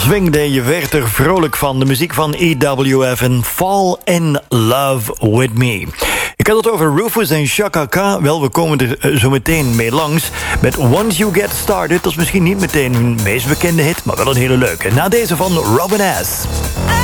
swingde. Je werd er vrolijk van. De muziek van EWF en Fall in Love With Me. Ik had het over Rufus en Chaka Khan. Wel, we komen er zo meteen mee langs. Met Once You Get Started. Dat is misschien niet meteen hun meest bekende hit, maar wel een hele leuke. Na deze van Robin S.